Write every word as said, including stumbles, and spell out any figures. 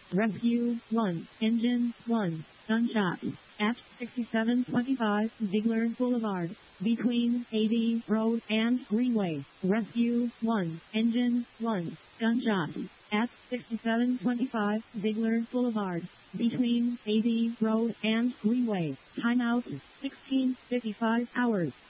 Rescue one, Engine one, gunshot at sixty-seven twenty-five Ziegler Boulevard, between eighty Road and Greenway. Rescue one, Engine one, gunshot at sixty-seven twenty-five Ziegler Boulevard, between eighty Road and Greenway. Timeout sixteen fifty-five hours.